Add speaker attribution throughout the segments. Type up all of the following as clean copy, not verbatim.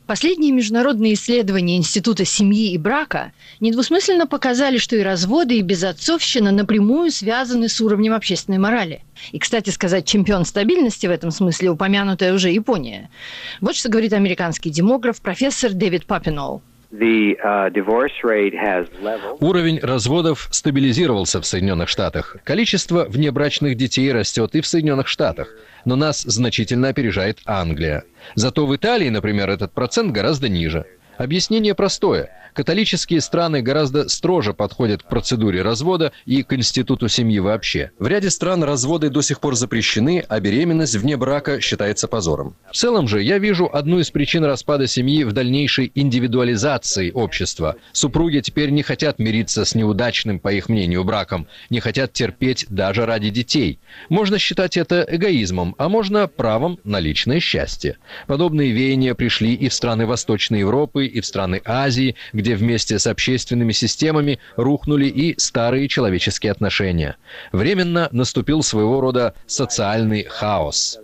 Speaker 1: Последние международные исследования Института семьи и брака недвусмысленно показали, что и разводы, и безотцовщина напрямую связаны с уровнем общественной морали. И, кстати сказать, чемпион стабильности в этом смысле упомянутая уже Япония. Вот что говорит американский демограф профессор Дэвид Папинолл.
Speaker 2: Уровень разводов стабилизировался в Соединенных Штатах. Количество внебрачных детей растет и в Соединенных Штатах, но нас значительно опережает Англия. Зато в Италии, например, этот процент гораздо ниже. Объяснение простое. Католические страны гораздо строже подходят к процедуре развода и к институту семьи вообще. В ряде стран разводы до сих пор запрещены, а беременность вне брака считается позором. В целом же я вижу одну из причин распада семьи в дальнейшей индивидуализации общества. Супруги теперь не хотят мириться с неудачным, по их мнению, браком, не хотят терпеть даже ради детей. Можно считать это эгоизмом, а можно правом на личное счастье. Подобные веяния пришли и в страны Восточной Европы, и в страны Азии, где вместе с общественными системами рухнули и старые человеческие отношения. Временно наступил своего рода социальный хаос.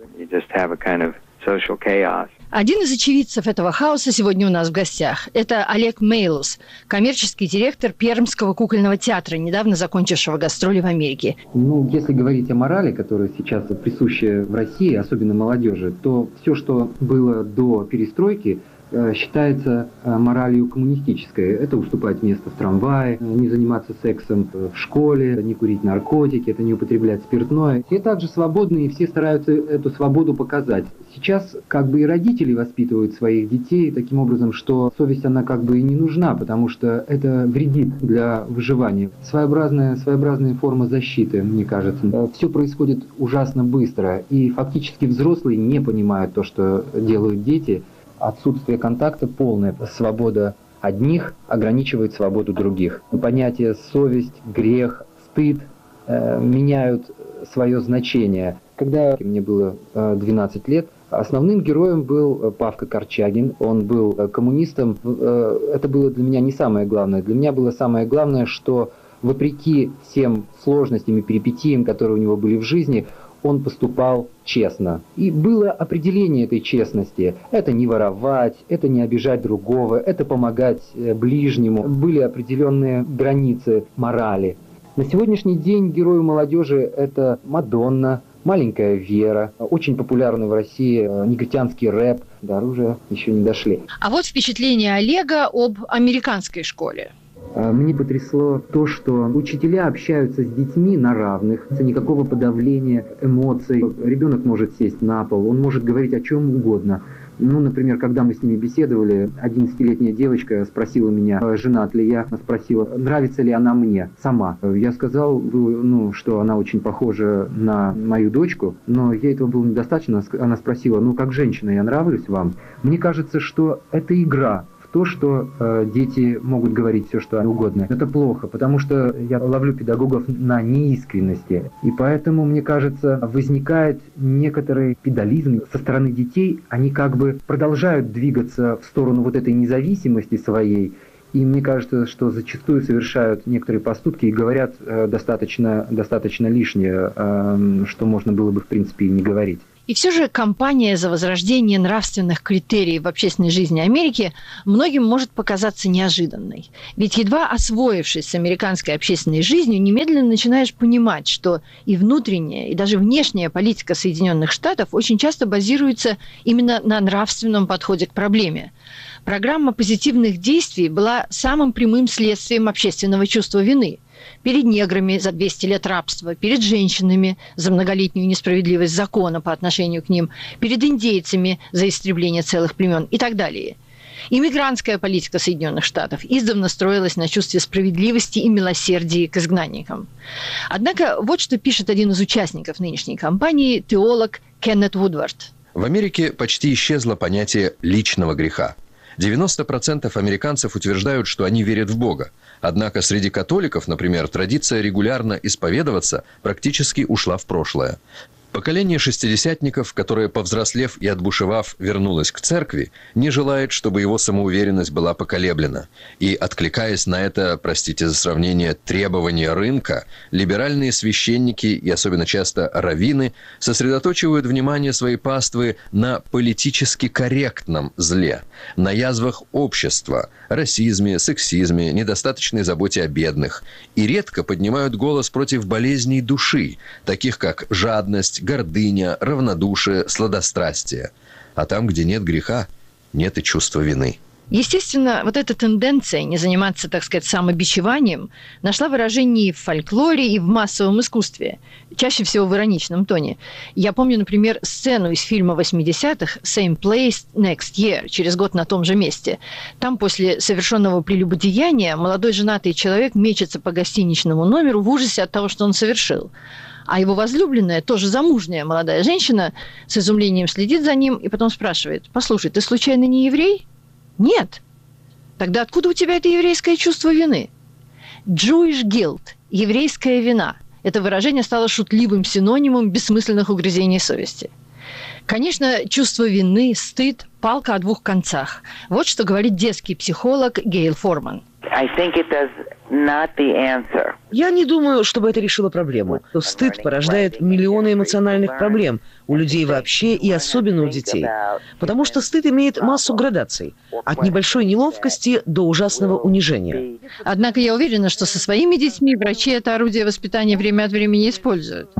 Speaker 1: Один из очевидцев этого хаоса сегодня у нас в гостях. Это Олег Мейлус, коммерческий директор Пермского кукольного театра, недавно закончившего гастроли в Америке.
Speaker 3: Если говорить о морали, которая сейчас присуща в России, особенно молодежи, то все, что было до перестройки, считается моралью коммунистической. Это уступать место в трамвае, не заниматься сексом в школе, не курить наркотики, это не употреблять спиртное. Все также свободны, и все стараются эту свободу показать. Сейчас и родители воспитывают своих детей таким образом, что совесть она и не нужна, потому что это вредит для выживания. Своеобразная форма защиты, мне кажется. Все происходит ужасно быстро, и фактически взрослые не понимают то, что делают дети. Отсутствие контакта, полная свобода одних ограничивает свободу других. Понятия совесть, грех, стыд меняют свое значение. Когда мне было 12 лет, основным героем был Павка Корчагин. Он был коммунистом. Это было для меня не самое главное. Для меня было самое главное, что вопреки всем сложностям и перипетиям, которые у него были в жизни, он поступал честно. И было определение этой честности. Это не воровать, это не обижать другого, это помогать ближнему. Были определенные границы морали. На сегодняшний день герою молодежи это Мадонна, маленькая Вера, очень популярный в России негритянский рэп. До оружия еще не дошли.
Speaker 1: А вот впечатление Олега об американской школе.
Speaker 3: Мне потрясло то, что учителя общаются с детьми на равных, никакого подавления эмоций. Ребенок может сесть на пол, он может говорить о чем угодно. Например, когда мы с ними беседовали, 11-летняя девочка спросила меня, женат ли я, спросила, нравится ли она мне сама. Я сказал, что она очень похожа на мою дочку, но ей этого было недостаточно. Она спросила, как женщина, я нравлюсь вам? Мне кажется, что это игра. То, что дети могут говорить все, что угодно. Это плохо, потому что я ловлю педагогов на неискренности. И поэтому, мне кажется, возникает некоторый педализм со стороны детей. Они продолжают двигаться в сторону этой независимости своей. И мне кажется, что зачастую совершают некоторые поступки и говорят достаточно лишнее, что можно было бы, в принципе, и не говорить.
Speaker 1: И все же кампания за возрождение нравственных критериев в общественной жизни Америки многим может показаться неожиданной. Ведь едва освоившись с американской общественной жизнью, немедленно начинаешь понимать, что и внутренняя, и даже внешняя политика Соединенных Штатов очень часто базируется именно на нравственном подходе к проблеме. Программа позитивных действий была самым прямым следствием общественного чувства вины. Перед неграми за 200 лет рабства, перед женщинами за многолетнюю несправедливость закона по отношению к ним, перед индейцами за истребление целых племен и так далее. Иммигрантская политика Соединенных Штатов издавна строилась на чувстве справедливости и милосердия к изгнанникам. Однако вот что пишет один из участников нынешней кампании, теолог Кеннет Вудвард.
Speaker 2: В Америке почти исчезло понятие личного греха. 90% американцев утверждают, что они верят в Бога. Однако среди католиков, например, традиция регулярно исповедоваться практически ушла в прошлое. Поколение шестидесятников, которое, повзрослев и отбушевав, вернулось к церкви, не желает, чтобы его самоуверенность была поколеблена. И, откликаясь на это, простите за сравнение, требования рынка, либеральные священники и особенно часто раввины сосредоточивают внимание своей паствы на политически корректном зле, на язвах общества, расизме, сексизме, недостаточной заботе о бедных, и редко поднимают голос против болезней души, таких как жадность, гордыня, равнодушие, сладострастие. А там, где нет греха, нет и чувства вины.
Speaker 1: Естественно, вот эта тенденция не заниматься, так сказать, самобичеванием нашла выражение и в фольклоре, и в массовом искусстве, чаще всего в ироничном тоне. Я помню, например, сцену из фильма 80-х «Same place next year», через год на том же месте. Там после совершенного прелюбодеяния молодой женатый человек мечется по гостиничному номеру в ужасе от того, что он совершил. А его возлюбленная, тоже замужняя молодая женщина, с изумлением следит за ним и потом спрашивает: «Послушай, ты случайно не еврей?» «Нет». «Тогда откуда у тебя это еврейское чувство вины?» «Jewish guilt» – еврейская вина. Это выражение стало шутливым синонимом бессмысленных угрызений совести. Конечно, чувство вины, стыд – палка о двух концах. Вот что говорит детский психолог Гейл Форман.
Speaker 4: Я не думаю, чтобы это решило проблему. Стыд порождает миллионы эмоциональных проблем у людей вообще и особенно у детей. Потому что стыд имеет массу градаций. От небольшой неловкости до ужасного унижения.
Speaker 1: Однако я уверена, что со своими детьми врачи это орудие воспитания время от времени используют.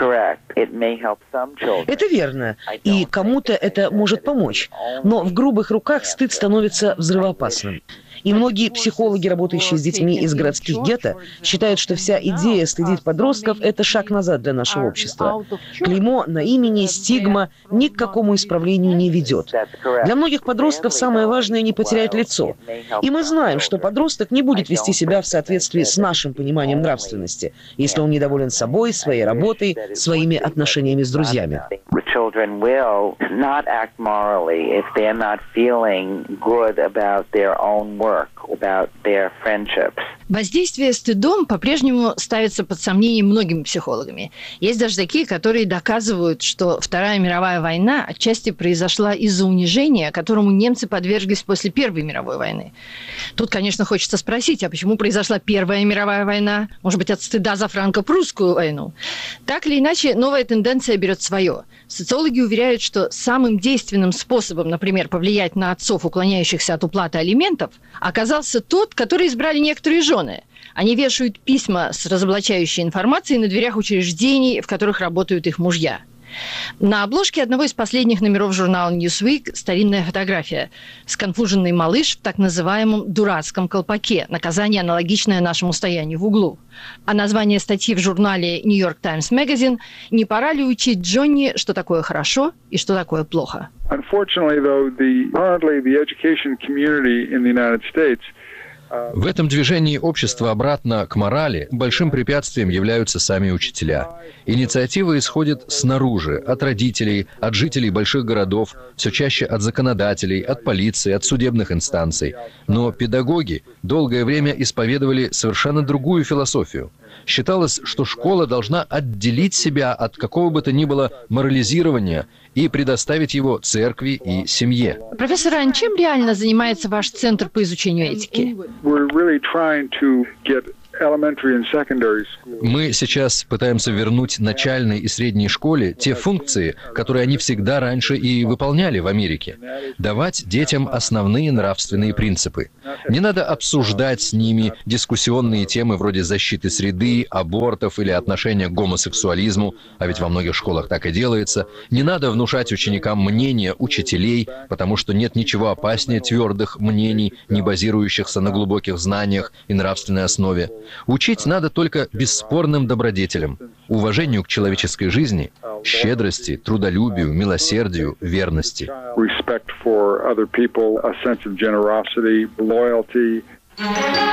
Speaker 4: Это верно. И кому-то это может помочь. Но в грубых руках стыд становится взрывоопасным. И многие психологи, работающие с детьми из городских гетто, считают, что вся идея стыдить подростков – это шаг назад для нашего общества. Клеймо на имени, стигма ни к какому исправлению не ведет. Для многих подростков самое важное – не потерять лицо. И мы знаем, что подросток не будет вести себя в соответствии с нашим пониманием нравственности, если он недоволен собой, своей работой, своими отношениями с друзьями.
Speaker 5: Children will not act morally if they're not feeling good about their own work, about their friendships.
Speaker 1: Воздействие стыдом по-прежнему ставится под сомнение многими психологами. Есть даже такие, которые доказывают, что Вторая мировая война отчасти произошла из-за унижения, которому немцы подверглись после Первой мировой войны. Тут, конечно, хочется спросить, а почему произошла Первая мировая война? Может быть, от стыда за франко-прусскую войну? Так или иначе, новая тенденция берет свое. Социологи уверяют, что самым действенным способом, например, повлиять на отцов, уклоняющихся от уплаты алиментов, оказался тот, который избрали некоторые жены. Они вешают письма с разоблачающей информацией на дверях учреждений, в которых работают их мужья. На обложке одного из последних номеров журнала Newsweek старинная фотография. Сконфуженный малыш в так называемом «дурацком колпаке», наказание, аналогичное нашему стоянию в углу. А название статьи в журнале New York Times Magazine «Не пора ли учить Джонни, что такое хорошо и что такое плохо?»
Speaker 2: В этом движении общества обратно к морали большим препятствием являются сами учителя. Инициатива исходит снаружи, от родителей, от жителей больших городов, все чаще от законодателей, от полиции, от судебных инстанций. Но педагоги долгое время исповедовали совершенно другую философию. Считалось, что школа должна отделить себя от какого бы то ни было морализирования и предоставить его церкви и семье.
Speaker 1: Профессор Райан, чем реально занимается ваш Центр по изучению этики?
Speaker 2: Мы сейчас пытаемся вернуть начальной и средней школе те функции, которые они всегда раньше и выполняли в Америке. Давать детям основные нравственные принципы. Не надо обсуждать с ними дискуссионные темы вроде защиты среды, абортов или отношения к гомосексуализму, а ведь во многих школах так и делается. Не надо внушать ученикам мнения учителей, потому что нет ничего опаснее твердых мнений, не базирующихся на глубоких знаниях и нравственной основе. Учить надо только бесспорным добродетелям, уважению к человеческой жизни, щедрости, трудолюбию, милосердию, верности.